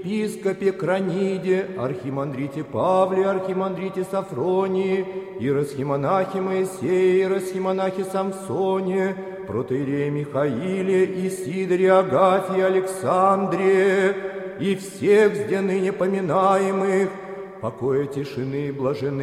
епископе Краниде, архимандрите Павле, архимандрите Сафронии, иеросхимонахе Моисее, иеросхимонахе Самсоне, протоиерее Михаиле, Исидоре, Агафье, Александре и всех с ныне поминаемых, покоя, тишины, блаженной